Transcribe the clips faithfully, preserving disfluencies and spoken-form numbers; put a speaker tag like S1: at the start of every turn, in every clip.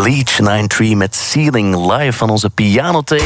S1: Bleach negenennegentig met Ceiling live van onze pianotape.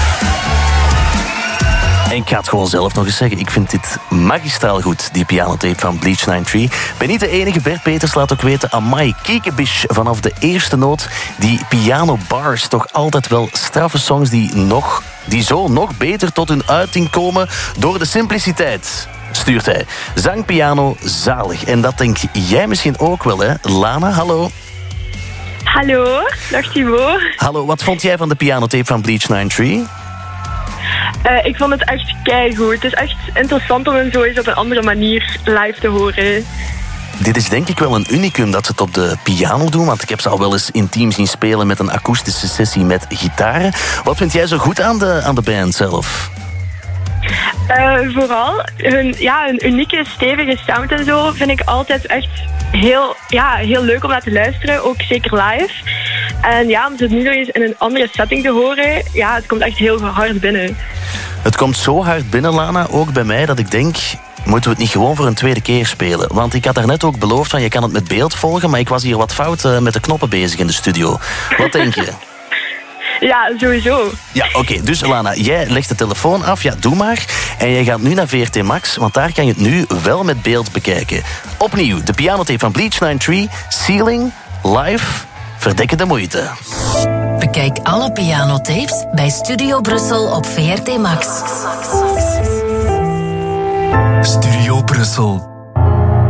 S1: En ik ga het gewoon zelf nog eens zeggen. Ik vind dit magistraal goed, die pianotape van Bleach negenennegentig. Ben niet de enige. Bert Peters laat ook weten, amai, kiekebish vanaf de eerste noot. Die piano bars, toch altijd wel straffe songs die, nog, die zo nog beter tot hun uiting komen door de simpliciteit. Stuurt hij. Zang, piano, zalig. En dat denk jij misschien ook wel, hè? Lana, hallo.
S2: Hallo, dag Thibaut.
S1: Hallo, wat vond jij van de pianotape van Bleach negenennegentig?
S2: Uh, ik vond het echt keigoed. Het is echt interessant om hem zo eens op een andere manier live te horen.
S1: Dit is denk ik wel een unicum dat ze het op de piano doen, want ik heb ze al wel eens intiem zien spelen met een akoestische sessie met gitaren. Wat vind jij zo goed aan de, aan de band zelf?
S2: Uh, vooral hun, ja, hun unieke, stevige sound en zo vind ik altijd echt heel, ja, heel leuk om naar te luisteren, ook zeker live. En ja, om het nu nog eens in een andere setting te horen, ja, het komt echt heel hard binnen.
S1: Het komt zo hard binnen, Lana, ook bij mij, dat ik denk, moeten we het niet gewoon voor een tweede keer spelen? Want ik had daarnet ook beloofd van, je kan het met beeld volgen, maar ik was hier wat fout uh, met de knoppen bezig in de studio. Wat denk je?
S2: Ja, sowieso.
S1: Ja, oké. Okay. Dus Lana, jij legt de telefoon af. Ja, doe maar. En jij gaat nu naar V R T Max, want daar kan je het nu wel met beeld bekijken. Opnieuw, de pianotape van Bleach negenennegentig, Ceiling, live, verdekken de moeite.
S3: Bekijk alle pianotapes bij Studio Brussel op V R T Max.
S4: Studio Brussel.